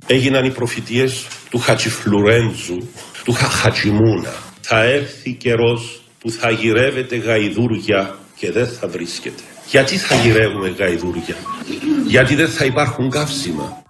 έγιναν οι προφητείες του Χατζηφλουρέντζου, του Χατζημούνα. Θα έρθει καιρός που θα γυρεύετε γαϊδούρια και δεν θα βρίσκετε. Γιατί θα γυρεύουμε γαϊδούρια? Γιατί δεν θα υπάρχουν καύσιμα.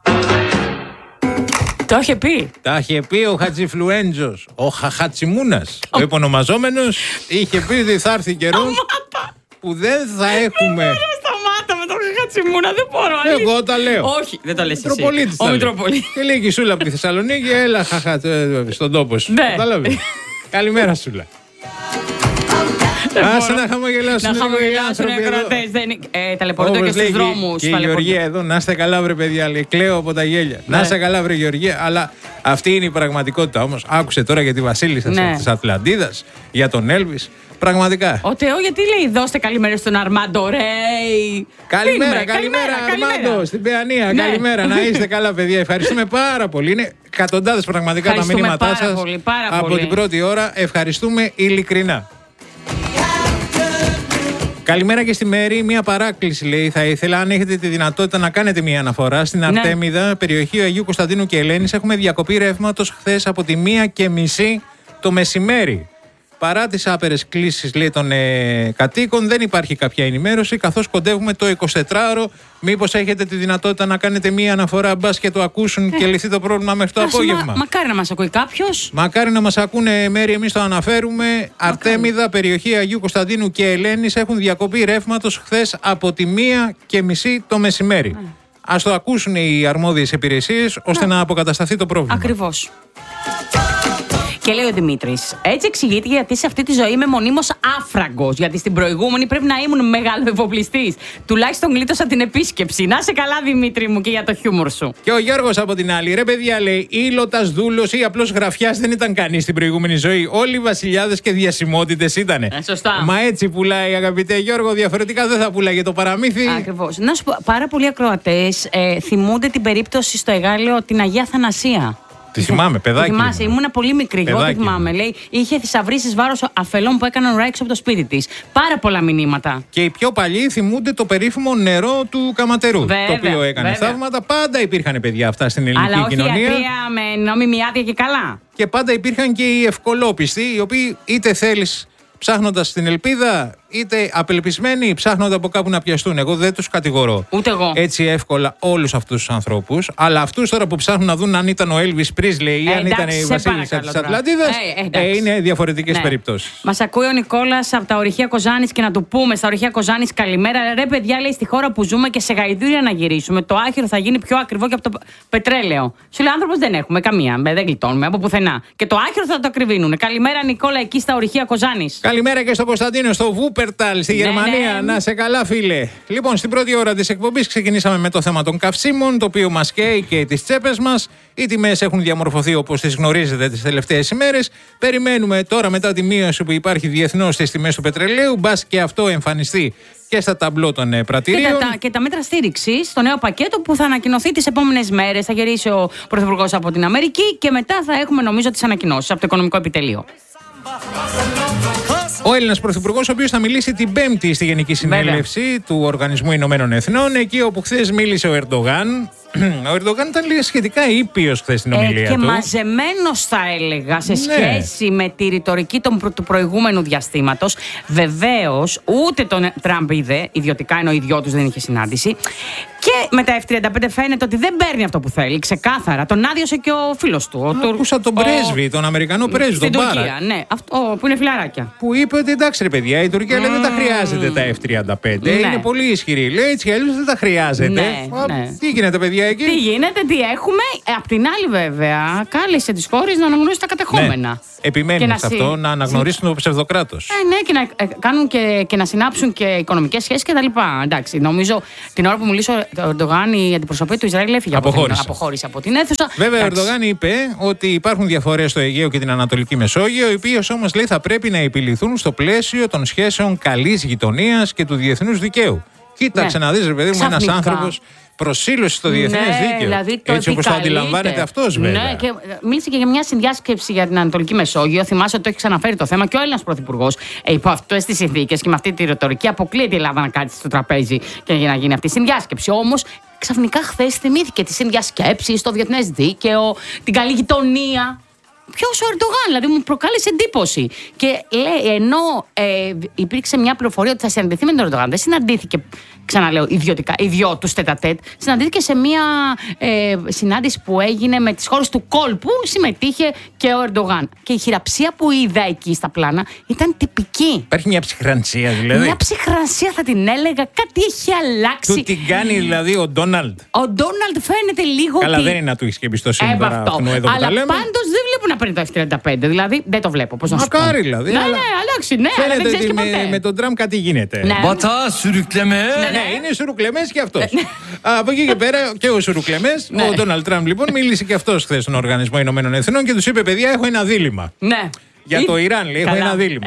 Το είχε πει. Τα είχε πει ο Χατζηφλουέντζος, ο Χατσιμούνας, ο επωνομαζόμενος, είχε πει ότι θα έρθει καιρός που δεν θα έχουμε... Σταμάτα με τον Χατσιμούνα, δεν μπορώ. Εγώ τα λέω. Όχι, δεν το λες εσύ. Ο Μητροπολίτης. Και λέει η Σούλα από τη Θεσσαλονίκη, έλα στον τόπο σου. Κατάλαβε. Καλημέρα Σούλα. Άσε να χαμογελάσουν. Να χαμογελάσουν οι ακροατές. Ταλαιπωρούνται και στους δρόμους. Και η Γεωργία εδώ, να είστε καλά βρε παιδιά, λέει, κλαίω από τα γέλια. Να είστε καλά βρε Γεωργία, αλλά αυτή είναι η πραγματικότητα όμως. Άκουσε τώρα για τη Βασίλισσα της Ατλαντίδας, για τον Έλβις. Πραγματικά. Ο Θεό γιατί λέει δώστε καλημέρα στον Αρμάντο Ρέι. Καλημέρα Αρμάντο στην Παιανία. Καλημέρα, να είστε καλά παιδιά. Ευχαριστούμε πάρα πολύ. Είναι εκατοντάδες πραγματικά τα μηνύματά σας από την πρώτη ώρα. Ευχαριστούμε ειλικρινά. Καλημέρα και στη Μέρη. Μία παράκληση λέει θα ήθελα, αν έχετε τη δυνατότητα να κάνετε μία αναφορά στην Αρτέμιδα, περιοχή Αγίου Κωνσταντίνου και Ελένης. Έχουμε διακοπή ρεύματος χθες από τη 1:30 το μεσημέρι. Παρά τις άπερες κλήσεις λέει των κατοίκων, δεν υπάρχει κάποια ενημέρωση, καθώς κοντεύουμε το 24ωρο. Μήπως έχετε τη δυνατότητα να κάνετε μία αναφορά, μπας και το ακούσουν και λυθεί το πρόβλημα μέχρι το απόγευμα. Μακάρι να μας ακούει κάποιος. Μακάρι να μας ακούνε Μέρη, εμείς το αναφέρουμε. Αρτέμιδα, περιοχή Αγίου Κωνσταντίνου και Ελένης έχουν διακοπή ρεύματος χθες από τη 1:30 το μεσημέρι. Ας το ακούσουν οι αρμόδιες υπηρεσίες ώστε να αποκατασταθεί το πρόβλημα. Ακριβώς. Και λέει ο Δημήτρης, έτσι εξηγείται γιατί σε αυτή τη ζωή είμαι μονίμως άφραγκος. Γιατί στην προηγούμενη πρέπει να ήμουν μεγάλο εφοπλιστής. Τουλάχιστον γλίτωσα την επίσκεψη. Να σε καλά, Δημήτρη μου, και για το χιούμορ σου. Και ο Γιώργος από την άλλη, ρε παιδιά, λέει, ήλωτας, δούλος ή απλώς γραφιάς δεν ήταν κανείς στην προηγούμενη ζωή. Όλοι οι βασιλιάδες και διασημότητες ήτανε. Σωστά. Μα έτσι πουλάει, αγαπητέ Γιώργο, διαφορετικά δεν θα πουλάγε το παραμύθι. Ακριβώς. Να σου πω, πάρα πολλοί ακροατές θυμούνται την περίπτωση στο Εγάλεο την Αγία Θανασία. Τη θυμάμαι, παιδάκι. Θυμάσαι, ήμουνα πολύ μικρή. Εγώ τη θυμάμαι. Λέει, είχε θησαυρίσει βάρος αφελών που έκαναν ουρά έξω από το σπίτι της. Πάρα πολλά μηνύματα. Και οι πιο παλιοί θυμούνται το περίφημο νερό του Καματερού. Βέβαια, το οποίο έκανε θαύματα. Πάντα υπήρχαν παιδιά αυτά στην ελληνική κοινωνία. Αλλά όχι ιατρία με νόμιμη άδεια και καλά. Και πάντα υπήρχαν και οι ευκολόπιστοι, οι οποίοι είτε θέλεις ψάχνοντας την ελπίδα, είτε απελπισμένοι ψάχνονται από κάπου να πιαστούν. Εγώ δεν τους κατηγορώ ούτε εγώ έτσι εύκολα όλους αυτούς τους ανθρώπους. Αλλά αυτούς τώρα που ψάχνουν να δουν αν ήταν ο Έλβις Πρίσλεϊ ή αν ήταν η Βασίλισσα της Ατλαντίδας, είναι διαφορετικές περιπτώσεις. Μας ακούει ο Νικόλας από τα ορυχεία Κοζάνης και να του πούμε στα ορυχεία Κοζάνης καλημέρα. Ρε παιδιά, λέει, στη χώρα που ζούμε και σε γαϊδούρια να γυρίσουμε, το άχυρο θα γίνει πιο ακριβό και από το πετρέλαιο. Σου λέει άνθρωπος δεν έχουμε καμία, δεν γλιτώνουμε από πουθενά. Και το άχυρο θα το ακριβίνουν. Καλημέρα, Νικόλα, εκεί στα ορυχεία Κοζάνης. Καλημέρα και στον Κωνσταντίνο, στο Βούπερταλ στη Γερμανία. Να σε καλά, φίλε. Λοιπόν, στην πρώτη ώρα της εκπομπής ξεκινήσαμε με το θέμα των καυσίμων, το οποίο μας καίει και τις τσέπες μας. Οι τιμές έχουν διαμορφωθεί όπως τις γνωρίζετε τις τελευταίες ημέρες. Περιμένουμε τώρα, μετά τη μείωση που υπάρχει διεθνώς στις τιμές του πετρελαίου, μπας και αυτό εμφανιστεί και στα ταμπλό των πρατηρίων. Και τα μέτρα στήριξης στο νέο πακέτο που θα ανακοινωθεί τις επόμενες μέρες. Θα γυρίσει ο Πρωθυπουργός από την Αμερική και μετά θα έχουμε, νομίζω, τις ανακοινώσεις από το Οικονομικό Επιτελείο. Ο Έλληνας Πρωθυπουργός, ο οποίος θα μιλήσει την Πέμπτη στη Γενική Συνέλευση του Οργανισμού Ηνωμένων Εθνών, εκεί όπου χθες μίλησε ο Ερντογάν. Ο Ερντογάν ήταν σχετικά ήπιος χθες στην ομιλία και του. Και μαζεμένος, θα έλεγα, σε σχέση με τη ρητορική του προηγούμενου διαστήματος. Βεβαίως, ούτε τον Τραμπ είδε, ιδιωτικά, ενώ ο ιδιώτης δεν είχε συνάντηση. Και με τα F-35 φαίνεται ότι δεν παίρνει αυτό που θέλει, ξεκάθαρα. Τον άδειωσε και ο φίλος του. Ακούσα τον πρέσβη, τον Αμερικανό πρέσβη, στην τον Τουρκία, ναι, αυτό που είναι φιλαράκια. Που είπε ότι εντάξει ρε παιδιά, η Τουρκία λέει δεν τα χρειάζεται τα F-35. Ναι. Είναι πολύ ισχυρή. Λέει έτσι κι αλλιώς δεν τα χρειάζεται. Ναι. Τι γίνεται, παιδιά, εκεί? Τι γίνεται, τι έχουμε. Απ' την άλλη, βέβαια, κάλεσε τις χώρες να αναγνωρίσουν τα κατεχόμενα. Ναι. Επιμένουν σε αυτό, να αναγνωρίσουν το ψευδοκράτος. Ναι, και να κάνουν και να συνάψουν και οικονομικές σχέσεις κτλ. Εντάξει, νομίζω την ώρα που μιλήσω ο Ερντογάν, η αντιπροσωπεία του Ισραήλ έφυγε αποχώρησε από την αίθουσα. Βέβαια, ο Ερντογάν είπε ότι υπάρχουν διαφορές στο Αιγαίο και την Ανατολική Μεσόγειο, οι οποίες όμως λέει θα πρέπει να επιληθούν στο πλαίσιο των σχέσεων καλής γειτονίας και του διεθνούς δικαίου. Κοίταξε να δεις, ρε παιδί μου, ένας άνθρωπος προσήλωση στο διεθνές δίκαιο. Δηλαδή έτσι όπως το αντιλαμβάνεται αυτός, βέβαια. Ναι, και μίλησε και για μια συνδιάσκεψη για την Ανατολική Μεσόγειο. Θυμάσαι ότι το έχει ξαναφέρει το θέμα και ο Έλληνας Πρωθυπουργός. Υπό αυτές τις συνθήκες και με αυτή τη ρητορική αποκλείεται η Ελλάδα να κάτσει στο τραπέζι και για να γίνει αυτή η συνδιάσκεψη. Όμως ξαφνικά χθες θυμήθηκε τις ίδιες σκέψεις, το διεθνές δίκαιο, την καλή γειτονία. Ποιος ο Ερντογάν, δηλαδή μου προκάλεσε εντύπωση. Και λέει, ενώ υπήρξε μια πληροφορία ότι θα συναντηθεί με τον Ερντογάν, δεν συναντήθηκε, ξαναλέω, ιδιωτικά, οι δυο τους τέτα-τέτ, συναντήθηκε σε μια συνάντηση που έγινε με τις χώρες του κόλπου, συμμετείχε και ο Ερντογάν. Και η χειραψία που είδα εκεί στα πλάνα ήταν τυπική. Υπάρχει μια ψυχρανσία δηλαδή. Μια ψυχρανσία θα την έλεγα, κάτι έχει αλλάξει. Του την κάνει δηλαδή ο Ντόναλντ. Ο Ντόναλντ φαίνεται λίγο. Καλά, δεν είναι να του έχει και εμπιστοσύνη τώρα αυτού εδώ που τα λέμε. Πάντως δεν βλέπω να παίρνει το F-35. Δηλαδή δεν το βλέπω. Πώς να σου πω. Μακάρι δηλαδή. Ναι, αλλάξει, ναι, αλλά δεν ξέρεις και ποτέ. Με τον Τραμπ κάτι γίνεται. Ναι. Ναι, είναι σουρουκλεμές και αυτός. Από εκεί και πέρα και ο σουρουκλεμές, ο Ντόναλντ Τραμπ λοιπόν, μίλησε και αυτός χθες στον Οργανισμό Ηνωμένων Εθνών και τους είπε: παιδιά, έχω ένα δίλημμα. Ναι. Για το Ιράν, λέει, έχω ένα δίλημμα.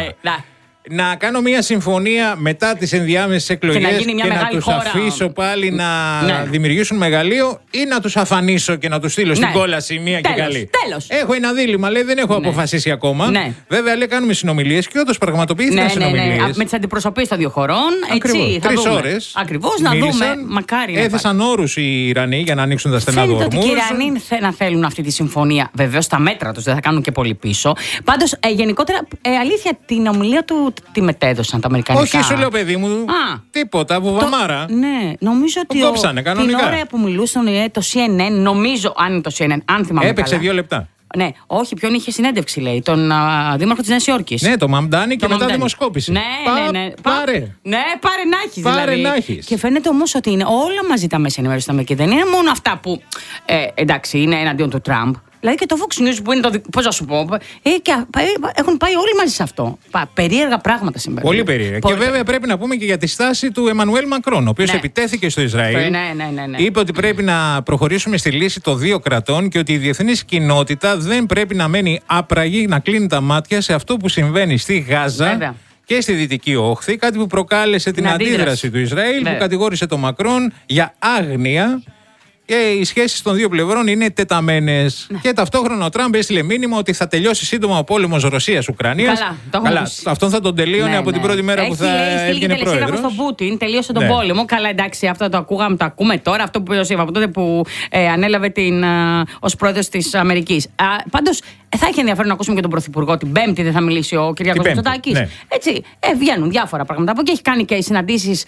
Να κάνω μια συμφωνία μετά τις ενδιάμεσες εκλογές και να τους αφήσω πάλι να δημιουργήσουν μεγαλείο ή να τους αφανίσω και να τους στείλω στην κόλαση μία και καλή. Τέλος. Έχω ένα δίλημμα, λέει, δεν έχω αποφασίσει ακόμα. Βέβαια, λέει, κάνουμε συνομιλίες και όντως πραγματοποιήθηκαν συνομιλίες. Με τις αντιπροσωπείες των δύο χωρών. Ακριβώς. 3 ώρες. Ακριβώς, να δούμε. Μακάρι. Έθεσαν όρους οι Ιρανοί για να ανοίξουν τα στενά του Ορμούζ. Οι Ιρανοί να θέλουν αυτή τη συμφωνία. Βεβαίως στα μέτρα τους, δεν θα κάνουν και πολύ πίσω. Πάντως, γενικότερα, αλήθεια, την ομιλία του τη μετέδωσαν τα αμερικανικά. Όχι, σου λέω, παιδί μου. Τίποτα, βουβαμάρα. Ναι, νομίζω ότι. Κόψανε κανονικά. Την ώρα που μιλούσαν το CNN, νομίζω, αν είναι το CNN, αν θυμάμαι. Έπαιξε καλά. 2 λεπτά. Ναι, όχι, ποιον είχε συνέντευξη, λέει. Τον δήμαρχο της Νέας Υόρκης. Ναι, το Μαμντάνι και μετά δημοσκόπηση. Ναι. Πάρε. Ναι, πάρε να έχεις. Πάρε δηλαδή. να έχεις. Και φαίνεται όμως ότι είναι όλα μαζί τα μέσα ενημέρωσης στην Αμερική. Δεν είναι μόνο αυτά που εντάξει, είναι εναντίον του Τραμπ. Δηλαδή και το Fox News που είναι το. Πώς να σου πω. Έχουν πάει όλοι μαζί σε αυτό. Περίεργα πράγματα συμβαίνουν. Πολύ περίεργα. Και βέβαια πρέπει να πούμε και για τη στάση του Εμμανουέλ Μακρόν, ο οποίος επιτέθηκε στο Ισραήλ. Ναι. Είπε ότι πρέπει να προχωρήσουμε στη λύση των 2 κρατών και ότι η διεθνής κοινότητα δεν πρέπει να μένει άπραγη, να κλείνει τα μάτια σε αυτό που συμβαίνει στη Γάζα. Βέβαια. Και στη Δυτική Όχθη, κάτι που προκάλεσε την αντίδραση του Ισραήλ, που κατηγόρησε τον Μακρόν για άγνοια. Και οι σχέσεις των δύο πλευρών είναι τεταμένες. Ναι. Και ταυτόχρονα ο Τραμπ έστειλε μήνυμα ότι θα τελειώσει σύντομα ο πόλεμος Ρωσίας-Ουκρανίας. Καλά. Αυτόν θα τον τελείωνε από την πρώτη μέρα που θα έβγαινε πρόεδρος. Στον Πούτιν, τελείωσε τον πόλεμο. Καλά, εντάξει, αυτό το ακούγαμε, το ακούμε τώρα. Αυτό που είπα από τότε που ανέλαβε ως πρόεδρος της Αμερικής. Πάντως, θα έχει ενδιαφέρον να ακούσουμε και τον Πρωθυπουργό. Την Πέμπτη δεν θα μιλήσει ο Κυριάκος Μητσοτάκης. Ναι. Έτσι, βγαίνουν διάφορα πράγματα από εκεί. Έχει κάνει και συναντήσεις,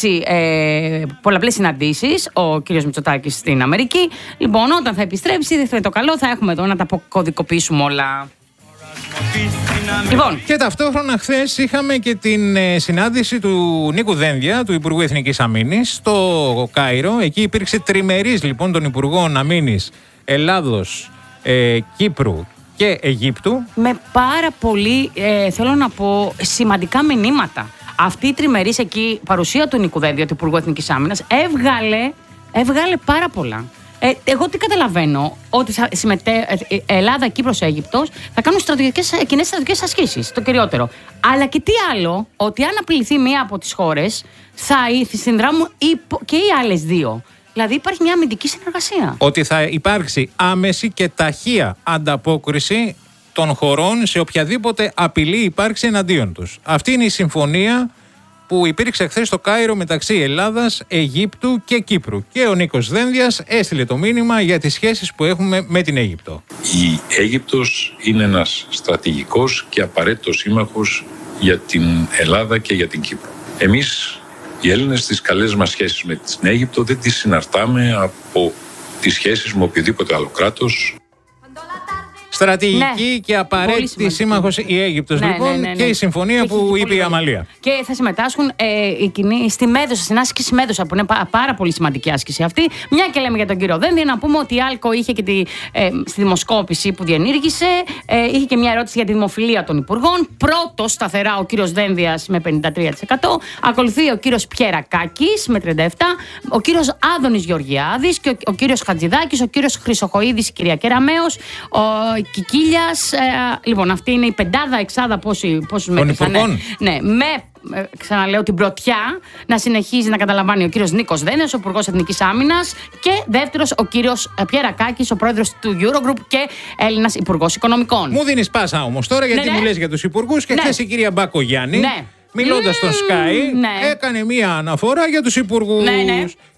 πολλαπλές συναντήσεις ο κύριος Μητσοτάκης στην Αμερική. Λοιπόν, όταν θα επιστρέψει, δεν θα είναι το καλό, θα έχουμε εδώ να τα αποκωδικοποιήσουμε όλα. Λοιπόν. Και ταυτόχρονα χθες είχαμε και την συνάντηση του Νίκου Δένδια, του Υπουργού Εθνικής Αμήνης, στο Κάιρο. Εκεί υπήρξε τριμερής λοιπόν των Υπουργών Αμήνης Ελλάδος, Κύπρου και Αιγύπτου. Με πάρα πολύ, θέλω να πω, σημαντικά μηνύματα. Αυτή η τριμερής εκεί παρουσία του Νίκου Δένδια, του Υπουργού Εθνικής Άμυνας, έβγαλε πάρα πολλά. Εγώ τι καταλαβαίνω, ότι Ελλάδα, Κύπρος, Αίγυπτος θα κάνουν κοινές στρατιωτικές ασκήσεις, το κυριότερο. Αλλά και τι άλλο, ότι αν απειληθεί μία από τις χώρες, θα συνδράμουν και οι άλλες δύο. Δηλαδή υπάρχει μια αμυντική συνεργασία. Ότι θα υπάρξει άμεση και ταχεία ανταπόκριση των χωρών σε οποιαδήποτε απειλή υπάρξει εναντίον τους. Αυτή είναι η συμφωνία που υπήρξε χθες στο Κάιρο μεταξύ Ελλάδας, Αιγύπτου και Κύπρου. Και ο Νίκος Δένδιας έστειλε το μήνυμα για τις σχέσεις που έχουμε με την Αίγυπτο. Η Αίγυπτος είναι ένας στρατηγικός και απαραίτητος σύμμαχος για την Ελλάδα και για την Κύπρο. Εμείς οι Έλληνες στις καλές μας σχέσεις με την Αίγυπτο δεν τις συναρτάμε από τις σχέσεις με οποιοδήποτε άλλο κράτος. Στρατηγική και απαραίτητη σύμμαχος η Αίγυπτος, λοιπόν, και η συμφωνία που είπε η Αμαλία. Και θα συμμετάσχουν στη Μέδουσα, στην άσκηση Μέδουσα, που είναι πάρα πολύ σημαντική άσκηση αυτή. Μια και λέμε για τον κύριο Δένδια, να πούμε ότι η Άλκο είχε και στη δημοσκόπηση που διενήργησε, είχε και μια ερώτηση για τη δημοφιλία των υπουργών. Πρώτος σταθερά ο κύριος Δένδιας με 53%. Ακολουθεί ο κύριος Πιερακάκης με 37%. Ο κύριος Άδωνης Γεωργιάδης και ο κύριος Χατζηδάκης, ο κύριος Χρυσοχοΐδης, η κυρία Κεραμέως, Κικίλιας. Λοιπόν, αυτή είναι η πεντάδα εξάδα πόσους μέτρησαν. Ναι, ξαναλέω την πρωτιά να συνεχίζει να καταλαμβάνει ο κύριος Νίκος Δένδιας, ο Υπουργός Εθνικής Άμυνας, και δεύτερος ο κύριος Πιερακάκης, ο πρόεδρος του Eurogroup και Έλληνας Υπουργός Οικονομικών. Μου δίνεις πάσα όμως τώρα, γιατί μου λες για τους υπουργούς, και χθες η κυρία Μπακογιάννη, μιλώντας στον Sky, έκανε μία αναφορά για τους υπουργούς.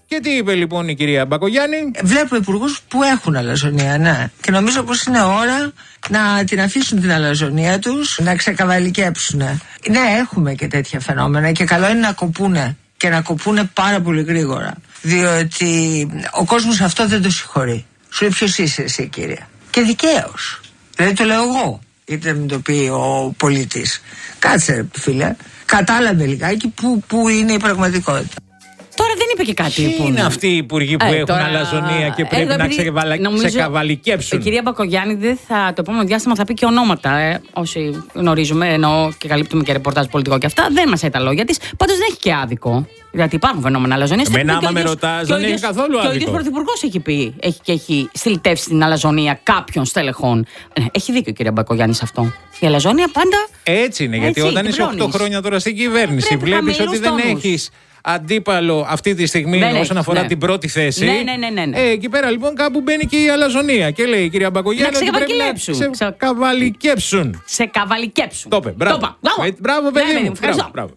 Και τι είπε λοιπόν η κυρία Μπακογιάννη? Βλέπω υπουργούς που έχουν αλαζονία, ναι. Και νομίζω πως είναι ώρα να την αφήσουν την αλαζονία τους, να ξεκαβαλικέψουν. Ναι, έχουμε και τέτοια φαινόμενα και καλό είναι να κοπούνε. Και να κοπούνε πάρα πολύ γρήγορα. Διότι ο κόσμος αυτό δεν το συγχωρεί. Σου λέει ποιος είσαι εσύ, κυρία. Και δικαίως. Δεν το λέω εγώ. Είτε μην το πει ο πολίτης. Κάτσε, φίλε. Κατάλαβε λιγάκι που είναι η πραγματικότητα. Τώρα δεν είπε και κάτι. Ποιοι είναι αυτοί οι υπουργοί που έχουν αλαζονία και πρέπει να ξεκαβαλικέψουν? Η κυρία Μπακογιάννη δεν θα, το επόμενο διάστημα θα πει και ονόματα. Όσοι γνωρίζουμε, εννοώ και καλύπτουμε και ρεπορτάζ πολιτικό και αυτά, δεν μας λέει τα λόγια της. Πάντως δεν έχει και άδικο. Γιατί υπάρχουν φαινόμενα αλαζονία. Εμένα, άμα με ρωτάς, δεν έχει καθόλου άδικο. Και ο ίδιος πρωθυπουργός έχει πει, έχει στυλιτεύσει την αλαζονία κάποιων στελεχών. Έχει δίκιο η κυρία Μπακογιάννη σε αυτό. Η αλαζονία πάντα. Έτσι είναι, γιατί όταν είσαι 8 χρόνια τώρα στην κυβέρνηση, βλέπεις ότι δεν έχεις αντίπαλο αυτή τη στιγμή όσον αφορά την πρώτη θέση. Ναι. Εκεί πέρα λοιπόν κάπου μπαίνει και η αλαζονία. Και λέει η κυρία Μπακογιάννη ότι πρέπει να ξεκαβαλικέψουν. Ξεκαβαλικέψουν. Το είπε. Μπράβο, παιδί μου. Μπράβο.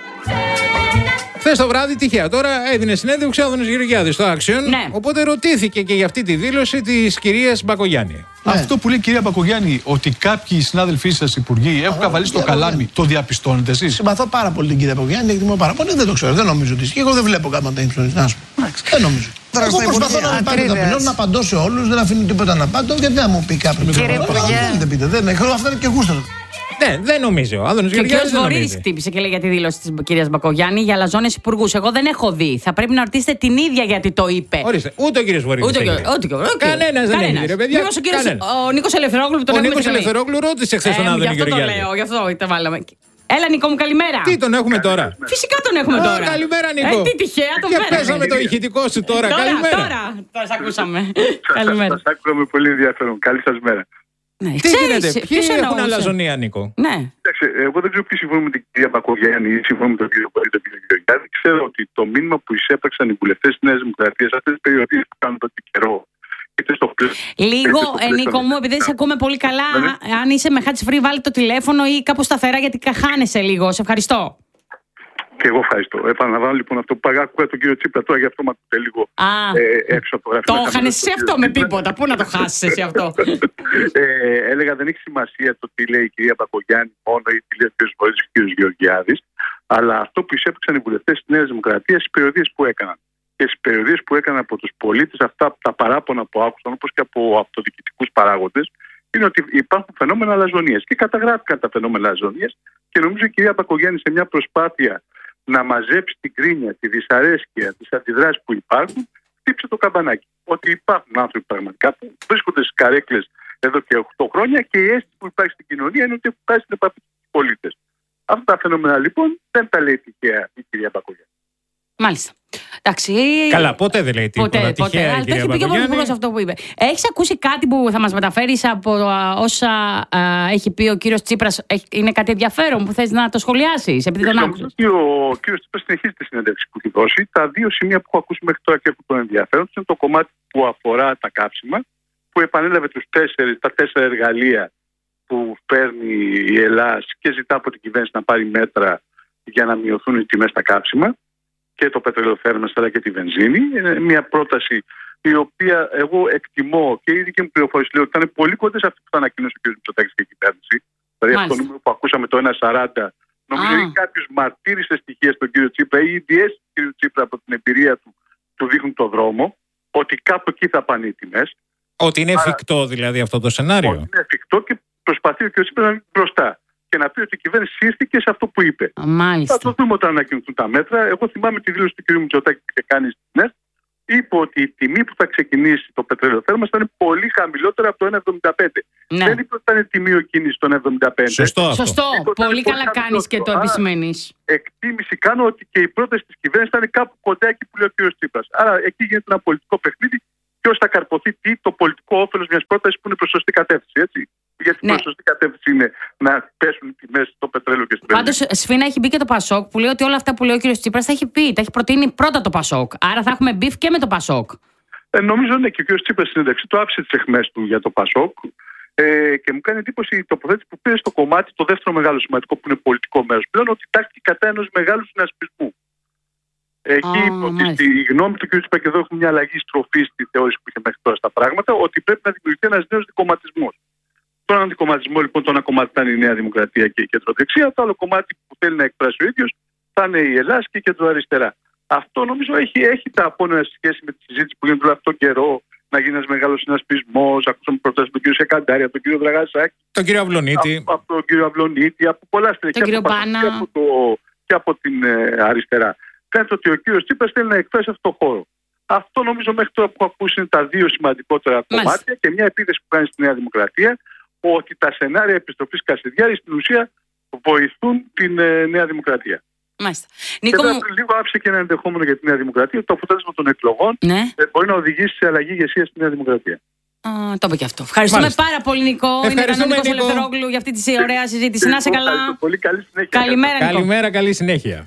Χθες το βράδυ, τυχαία τώρα, έδινε συνέντευξη ο Άδωνης Γεωργιάδης στο Action. Ναι. Οπότε ρωτήθηκε και για αυτή τη δήλωση της κυρίας Μπακογιάννη. Ναι. Αυτό που λέει η κυρία Μπακογιάννη, ότι κάποιοι συνάδελφοί σας υπουργοί έχουν καβαλήσει το καλάμι, το διαπιστώνετε εσείς? Συμπαθώ πάρα πολύ την κυρία Μπακογιάννη, την εκτιμώ πάρα πολύ. Δεν το ξέρω, δεν νομίζω ότι ισχύει. Εγώ δεν βλέπω κάμα τα ύψη. Δεν νομίζω. Εγώ προσπαθώ να μην πάρω ταπεινό, να απαντώ σε όλους, δεν αφήνω τίποτα να απαντώ, γιατί να μου πει κάποιος. Κύριε Υπουργέ. Δεν έχω, αυτό είναι και γούστο. Ναι, δεν νομίζω. Ο Άδωνης Γεωργιάδης δεν νομίζει. χτύπησε και λέει για τη δήλωση της κυρίας Μπακογιάννη για αλαζόνες υπουργούς. Εγώ δεν έχω δει. Θα πρέπει να ρωτήσετε την ίδια γιατί το είπε. Ορίστε, ούτε ο κύριος Βορύδης. Κανένας δεν έχει δει, παιδιά. Ο Νίκος Ελευθερόγλου τον Ο Νίκος Ελευθερόγλου ρώτησε χθες τον Άδωνη Γεωργιάδη. Γι' αυτό το βάλαμε. Έλα, Νίκο μου, καλημέρα. Τι τον έχουμε τώρα? Φυσικά τον έχουμε τώρα. Καλημέρα, Νίκο. Τι τυχαία τον Και πέσαμε το ηχητικό σου τώρα. Καλημέρα. Τώρα σας ακούσαμε. Καλημέρα. Σας άκουγα με πολύ ενδιαφέρον. Καλή σας μέρα. Τι γίνεται, ποιοι έχουν αλαζονία, Νίκο? Ναι. Εγώ δεν ξέρω ποιοι συμφωνούν με την κυρία Μπακογιάννη ή συμφωνούν με τον κύριο Πολίτη, τον κύριο Γεωργιάδη. Ξέρω ότι το μήνυμα που εισέπραξαν οι βουλευτές της Νέας Δημοκρατίας σε αυτές τις περιοδίες που κάνουν τότε καιρό. Λίγο, Νίκο μου, επειδή σε ακούμε πολύ καλά, αν είσαι με hands free, βάλει το τηλέφωνο ή κάπου σταθερά, γιατί χάνεσαι λίγο. Σε ευχαριστώ. Και εγώ ευχαριστώ. Επαναλαμβάνω λοιπόν αυτό που άκουγα τον κύριο Τσίπρα τώρα, γι' αυτό με ακούτε λίγο έξω από το γραφείο. Το χάνεσαι σε αυτό με τίποτα. Πού να το χάσεις εσύ αυτό? Έλεγα δεν έχει σημασία το τι λέει η κυρία Μπακογιάννη μόνο ή τι λέει ο κ. Βορύδης και ο κ. Γεωργιάδης, αλλά αυτό που εισέπραξαν οι βουλευτές της Νέας Δημοκρατίας στις περιοδίες που έκαναν. Και στις περιοδίες που έκαναν από τους πολίτες, αυτά τα παράπονα που άκουσαν, όπως και από αυτοδιοικητικούς παράγοντες, είναι ότι υπάρχουν φαινόμενα αλαζονίας. Και καταγράφηκαν τα φαινόμενα αλαζονίας και νομίζω η κυρία Μπακογιάννη σε μια προσπάθεια να μαζέψει την κρίνια, τη δυσαρέσκεια, τις αντιδράσεις που υπάρχουν, χτύψε το καμπανάκι. Ότι υπάρχουν άνθρωποι πραγματικά που βρίσκονται στις καρέκλες εδώ και 8 χρόνια και η αίσθηση που υπάρχει στην κοινωνία είναι ότι έχουν φτάσει στην επαφή με τους πολίτες. Αυτά τα φαινόμενα λοιπόν δεν τα λέει τυχαία η κυρία Μπακογιάννη. Μάλιστα. Εντάξει. Καλά, ποτέ δεν λέει τίποτα. Τυχαία η κυρία Μπακογιάννη. Αυτό που είπε. Έχεις ακούσει κάτι που θα μας μεταφέρεις από όσα έχει πει ο κύριος Τσίπρας? Είναι κάτι ενδιαφέρον που θες να το σχολιάσεις, επειδή τον άκουσες? Ο κύριος Τσίπρας συνεχίζει τη συνέντευξη που έχει δώσει. Τα δύο σημεία που έχω ακούσει μέχρι τώρα και έχουν τον ενδιαφέρον είναι το κομμάτι που αφορά τα κάψιμα, που επανέλαβε τα 4 εργαλεία που παίρνει η Ελλάδα και ζητά από την κυβέρνηση να πάρει μέτρα για να μειωθούν οι τιμές στα κάψιμα και το πετρελαιοθέρμανση αλλά και τη βενζίνη. Είναι μια πρόταση η οποία εγώ εκτιμώ και η δική μου πληροφόρηση λέει ότι ήταν πολύ κοντά σε αυτή που θα ανακοίνωσε ο κ. Μητσοτάκης και η κυβέρνηση. Δηλαδή αυτό το νούμερο που ακούσαμε το 1,40, νομίζω ότι κάποιος μαρτύρησε στοιχεία στον κ. Τσίπρα ή οι διέσεις του κ. Τσίπρα από την εμπειρία του δείχνουν το δρόμο, ότι κάπου εκεί θα πάνε οι τιμές. Ότι είναι εφικτό δηλαδή αυτό το σενάριο? Ότι είναι εφικτό και προσπαθεί ο κ. Τσίπρα να είναι μπροστά και να πει ότι η κυβέρνηση σύστηκε σε αυτό που είπε. Μάλιστα. Θα το δούμε όταν ανακοινωθούν τα μέτρα. Εγώ θυμάμαι τη δήλωση του κ. Μητσοτάκη που είχε κάνει στην ΕΣ. Είπε ότι η τιμή που θα ξεκινήσει το πετρελαιοθέρμανση θα είναι πολύ χαμηλότερα από το 1,75. Ναι. Δεν είπε ότι θα είναι τιμίο κίνηση των 1,75. Σωστό. Πολύ καλά κάνεις και το επισημαίνεις. Εκτίμηση κάνω ότι και η πρόταση της κυβέρνησης θα είναι κάπου κοντά εκεί που λέει ο κ. Τσίπρας. Άρα εκεί γίνεται ένα πολιτικό παιχνίδι. Ποιος θα καρποθεί το πολιτικό όφελος μιας πρότασης που είναι προς σωστή κατεύθυνση, έτσι. Γιατί προς σωστή κατεύθυνση είναι να πέσουν οι τιμές στο πετρέλαιο και στην βενζίνη. Πάντως, Σφίνα, έχει μπει και το Πασόκ που λέει ότι όλα αυτά που λέει ο κ. Τσίπρας τα έχει πει. Τα έχει προτείνει πρώτα το Πασόκ. Άρα θα έχουμε μπιφ και με το Πασόκ. Νομίζω ναι, και ο κ. Τσίπρας στην ένταξη του άφησε τις αιχμές του για το Πασόκ. Και μου κάνει εντύπωση η τοποθέτηση που πήρε στο κομμάτι το δεύτερο μεγάλο σημαντικό που είναι πολιτικό μέρος πλέον, ότι τάχθηκε κατά ενός μεγάλου συνασπισμού. Εκεί η γνώμη του κ. Τσίπρα, και εδώ έχουμε μια αλλαγή στροφή στη θεώρηση που είχε μέχρι τώρα στα πράγματα, ότι πρέπει να δημιουργηθεί ένας νέος δικομματισμός. Τον αντικομματισμό λοιπόν, το ένα κομμάτι θα είναι η Νέα Δημοκρατία και η κεντροδεξιά, το άλλο κομμάτι που θέλει να εκφράσει ο ίδιος θα είναι η Ελλάδα και η κεντροαριστερά. Αυτό νομίζω έχει τα απόνερα σε σχέση με τη συζήτηση που γίνεται αυτόν τον καιρό, να γίνει ένας μεγάλος συνασπισμός. Ακούσαμε προτάσεις από τον κ. Σεκαντάρη, από τον κ. Δραγασάκη, τον κ. Αυλονίτη, από τον κ. Αυλονίτη, από πολλά στελέχη και από την αριστερά. Φαίνεται ότι ο κ. Τσίπρας θέλει να εκφράσει αυτό το χώρο. Αυτό νομίζω μέχρι τώρα που έχω ακούσει είναι τα δύο σημαντικότερα κομμάτια και μια επίθεση που κάνει στη Νέα Δημοκρατία, ότι τα σενάρια επιστροφής Κασιδιάρη στην ουσία βοηθούν την Νέα Δημοκρατία. Μάλιστα. Νίκο, λίγο άψε και ένα ενδεχόμενο για τη Νέα Δημοκρατία, ότι το αποτέλεσμα των εκλογών μπορεί να οδηγήσει σε αλλαγή ηγεσία στη Νέα Δημοκρατία. Το είπε και αυτό. Ευχαριστούμε πάρα πολύ, Νικό. Είναι κανονικός ο Ελευθερόγλου για αυτή τη ωραία συζήτηση. Να είσαι καλά. Πολύ καλή συνέχεια. Καλημέρα, καλή συνέχεια.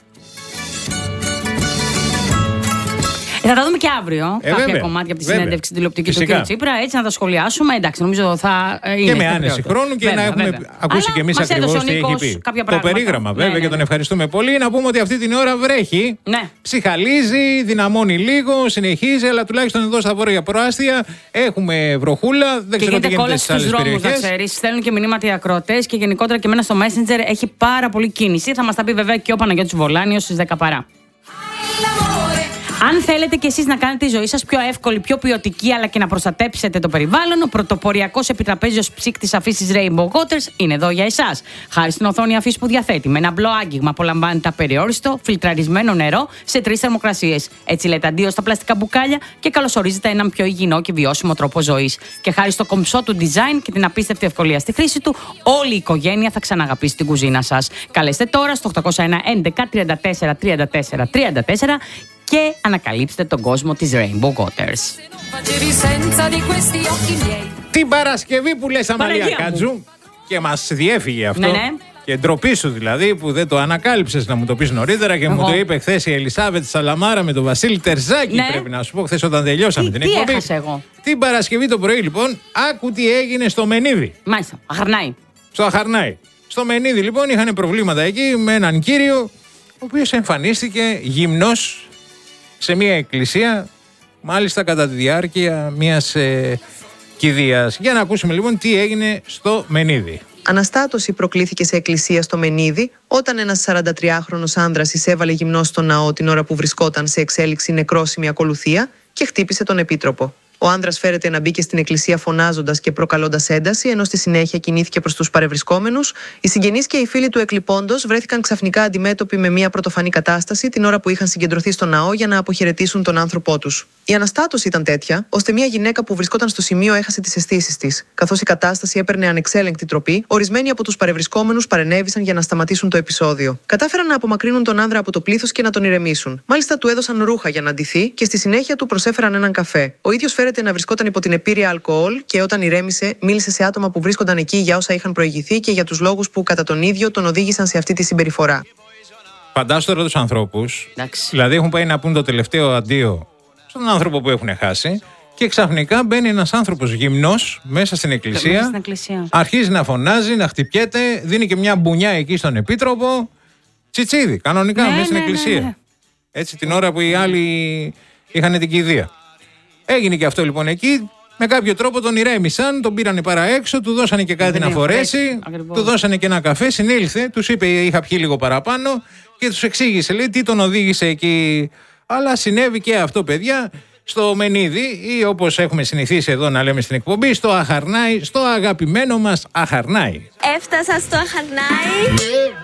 Θα τα δούμε και αύριο κάποια κομμάτια από τη συνέντευξη τηλεοπτική του κ. Τσίπρα. Έτσι να τα σχολιάσουμε. Εντάξει, νομίζω θα είναι. Και με άνεση χρόνου και να έχουμε ακούσει κι εμείς ακριβώς τι έχει πει. Το περίγραμμα βέβαια και τον ευχαριστούμε πολύ. Να πούμε ότι αυτή την ώρα βρέχει. Ψυχαλίζει, δυναμώνει λίγο, συνεχίζει, αλλά τουλάχιστον εδώ στα βόρεια προάστια έχουμε βροχούλα. Δεν ξέρω τι γίνεται στις άλλες περιοχές. Στέλνουν και μηνύματα οι ακροατές και γενικότερα και εμένα στο Messenger έχει πάρα πολύ κίνηση. Θα μας τα πει βέβαια και ο Παναγιώτης Βολάνιος στις 10 παρά. Αν θέλετε κι εσείς να κάνετε τη ζωή σας πιο εύκολη, πιο ποιοτική, αλλά και να προστατέψετε το περιβάλλον, ο πρωτοποριακός επιτραπέζιος ψύκτης αφήσης Rainbow Waters είναι εδώ για εσάς. Χάρη στην οθόνη αφής που διαθέτει, με ένα μπλο άγγιγμα απολαμβάνετε απεριόριστο, φιλτραρισμένο νερό σε 3 θερμοκρασίες. Έτσι λέτε αντίο στα πλαστικά μπουκάλια και καλωσορίζετε έναν πιο υγιεινό και βιώσιμο τρόπο ζωής. Και χάρη στο κομψό του design και την απίστευτη ευκολία στη χρήση του, όλη η οικογένεια θα ξαναγαπήσει την κουζίνα σας. Καλέστε τώρα στο 801 11 34 34 34 και ανακαλύψτε τον κόσμο της Rainbow Waters. Την Παρασκευή που λες, Αμαλία Κάτζου, και μας διέφυγε αυτό. Και ντροπή σου δηλαδή που δεν το ανακάλυψες να μου το πεις νωρίτερα και μου το είπε χθες η Ελισάβετ Σαλαμάρα με τον Βασίλη Τερζάκη. Πρέπει να σου πω χθες όταν τελειώσαμε την εκπομπή. Τι έχασα εγώ? Την Παρασκευή το πρωί λοιπόν, άκου τι έγινε στο Μενίδη. Μάλιστα, Αχαρνάη. Στο Αχαρνάη. Στο Μενίδη λοιπόν είχαν προβλήματα εκεί με έναν κύριο, ο οποίος εμφανίστηκε γυμνός σε μια εκκλησία, μάλιστα κατά τη διάρκεια μιας κηδείας. Για να ακούσουμε λοιπόν τι έγινε στο Μενίδη. Αναστάτωση προκλήθηκε σε εκκλησία στο Μενίδη όταν ένας 43χρονος άνδρας εισέβαλε γυμνός στο ναό την ώρα που βρισκόταν σε εξέλιξη νεκρόσιμη ακολουθία και χτύπησε τον επίτροπο. Ο άνδρας φέρεται να μπήκε στην εκκλησία φωνάζοντας και προκαλώντας ένταση, ενώ στη συνέχεια κινήθηκε προς τους παρευρισκόμενους. Οι συγγενείς και οι φίλοι του εκλειπώντος βρέθηκαν ξαφνικά αντιμέτωποι με μια πρωτοφανή κατάσταση την ώρα που είχαν συγκεντρωθεί στο ναό για να αποχαιρετήσουν τον άνθρωπό τους. Η αναστάτωση ήταν τέτοια, ώστε μια γυναίκα που βρισκόταν στο σημείο έχασε τις αισθήσεις της. Καθώς η κατάσταση έπαιρνε ανεξέλεγκτη τροπή, ορισμένοι από τους παρευρισκόμενους παρενέβησαν για να σταματήσουν το επεισόδιο. Κατάφεραν να απομακρύνουν τον άνδρα από το πλήθος και να τον ηρεμήσουν. Μάλιστα του έδωσαν ρούχα για να ντυθεί και στη συνέχεια του προσέφεραν έναν καφέ. Ο ίδιος φέρεται να βρισκόταν υπό την επίρρεια αλκοόλ και όταν ηρέμησε, μίλησε σε άτομα που βρίσκονταν εκεί για όσα είχαν προηγηθεί και για τους λόγους που κατά τον ίδιο τον οδήγησαν σε αυτή τη συμπεριφορά. Φαντάσου τώρα τους ανθρώπους, δηλαδή έχουν πάει να πούν το τελευταίο αντίο στον άνθρωπο που έχουν χάσει και ξαφνικά μπαίνει ένας άνθρωπος γυμνός μέσα στην εκκλησία, αρχίζει να φωνάζει, να χτυπιέται, δίνει και μια μπουνιά εκεί στον επίτροπο. Τσιτσίδι, κανονικά μέσα στην εκκλησία. Έτσι την ώρα που οι άλλοι είχαν την κηδεία. Έγινε και αυτό λοιπόν εκεί. Με κάποιο τρόπο τον ηρέμησαν, τον πήρανε παρά έξω, του δώσανε και κάτι να φορέσει, του δώσανε και ένα καφέ, συνήλθε, τους είπε είχα πιει λίγο παραπάνω και τους εξήγησε λέει τι τον οδήγησε εκεί. Αλλά συνέβη και αυτό παιδιά στο Μενίδη ή όπως έχουμε συνηθίσει εδώ να λέμε στην εκπομπή, στο Αχαρνάη, στο αγαπημένο μας Αχαρνάη. Έφτασα στο Αχαρνάη.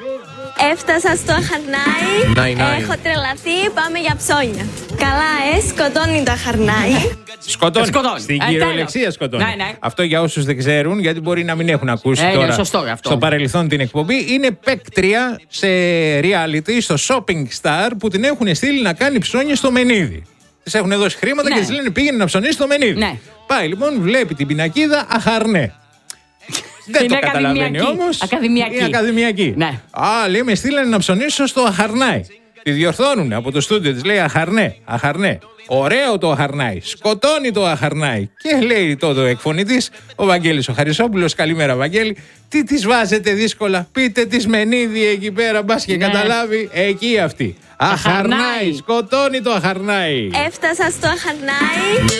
Έφτασα στο Αχαρνάη. Έχω τρελαθεί, πάμε για ψώνια. Καλά, σκοτώνει το Αχαρνάη. Σκοτώνει. Στην κυριολεξία σκοτώνει. Αυτό για όσους δεν ξέρουν, γιατί μπορεί να μην έχουν ακούσει τώρα στο παρελθόν την εκπομπή. Είναι παίκτρια σε reality, στο Shopping Star, που την έχουν στείλει να κάνει ψώνια στο Μενίδη. Της έχουν δώσει χρήματα και της λένε πήγαινε να ψωνίσει στο Μενίδη. Πάει λοιπόν, βλέπει την πινακίδα Αχαρνέ. Δεν το καταλαβαίνει όμως. Ακαδημιακή. Είναι ακαδημιακή. Ναι. Λέει με στείλανε να ψωνίσω στο Αχαρνάη. Τη διορθώνουν από το στούντιο της, λέει αχαρνέ, αχαρνέ. Ωραίο το αχαρνάι, σκοτώνει το αχαρνάι. Και λέει τότε ο εκφωνητής, ο Βαγγέλης ο Χαρισόπουλος, καλημέρα Βαγγέλη, τι τις βάζετε δύσκολα, πείτε της Μενίδη εκεί πέρα, μπας και καταλάβει, εκεί αυτή. Αχαρνάι, σκοτώνει το αχαρνάι. Έφτασα στο αχαρνάι.